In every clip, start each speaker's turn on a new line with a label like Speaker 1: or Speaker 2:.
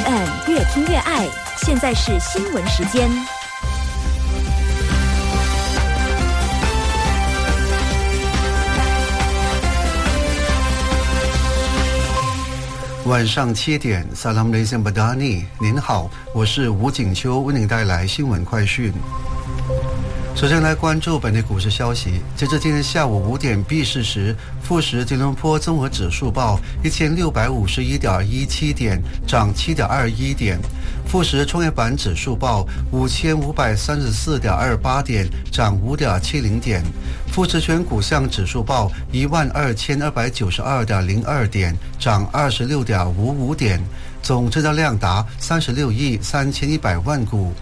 Speaker 1: FM 越听越爱，现在是新闻时间。
Speaker 2: 晚上7点 Assalamualaikum Badani， 您好，我是吴景秋，为您带来新闻快讯。首先来关注本地股市消息。截至今天下午5点闭市时，富时吉隆坡综合指数报1651.17点，涨7.21点；富时创业板指数报5534.28点，涨5.70点；富时全股项指数报12292.02点，涨26.55点，总成交量达36亿3100万股。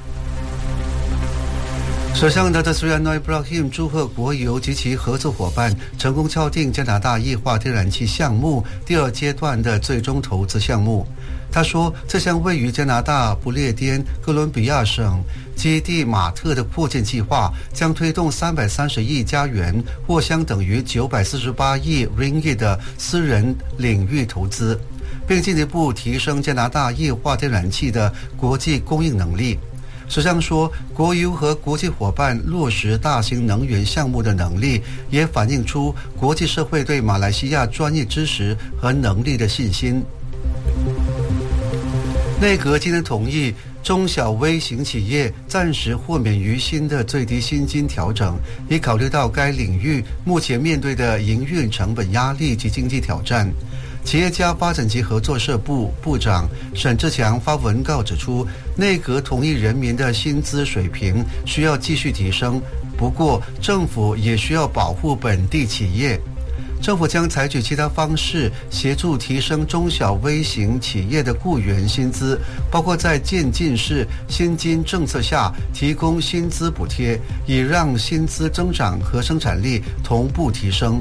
Speaker 2: 首相Datuk Seri Anwar Ibrahim 祝贺国油及其合作伙伴成功敲定加拿大液化天然气项目第2阶段的最终投资项目。他说，这项位于加拿大不列颠哥伦比亚省基地马特的扩建计划将推动330亿加元，或相等于948亿 ringgit 的私人领域投资，并进一步提升加拿大液化天然气的国际供应能力。首相说，国油和国际伙伴落实大型能源项目的能力，也反映出国际社会对马来西亚专业知识和能力的信心。内阁今天同意中小微型企业暂时豁免于新的最低薪金调整，以考虑到该领域目前面对的营运成本压力及经济挑战。企业家发展及合作社部部长沈志强发文告指出，内阁同意人民的薪资水平需要继续提升，不过政府也需要保护本地企业。政府将采取其他方式协助提升中小微型企业的雇员薪资，包括在渐进式薪金政策下提供薪资补贴，以让薪资增长和生产力同步提升。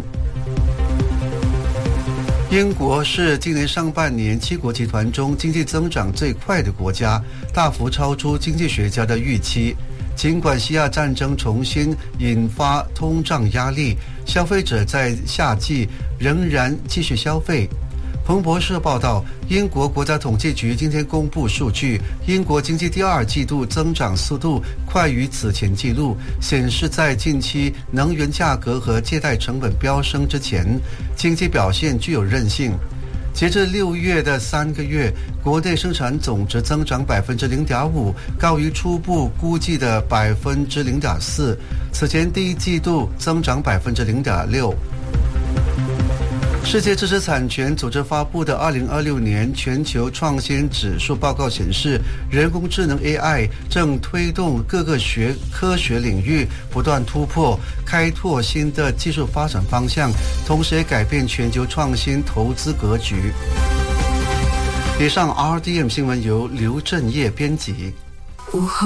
Speaker 2: 英国是今年上半年7国集团中经济增长最快的国家，大幅超出经济学家的预期。尽管西亚战争重新引发通胀压力，消费者在夏季仍然继续消费。彭博社报道，英国国家统计局今天公布数据，英国经济第2季度增长速度快于此前纪录，显示在近期能源价格和借贷成本飙升之前，经济表现具有韧性。截至6月的3个月，国内生产总值增长 0.5%， 高于初步估计的 0.4%， 此前第1季度增长 0.6%。世界知识产权组织发布的2026年全球创新指数报告显示，人工智能 AI 正推动各个科学领域不断突破，开拓新的技术发展方向，同时也改变全球创新投资格局。以上 RDM 新闻由刘振业编辑。